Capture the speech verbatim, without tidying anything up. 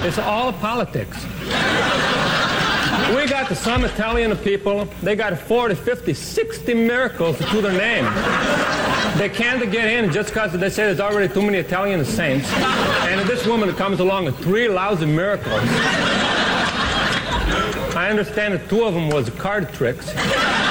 It's all politics. We got some Italian people, they got forty, fifty, sixty miracles to their name. They can't get in just because they say there's already too many Italian saints. And this woman comes along with three lousy miracles. I understand that two of them was card tricks.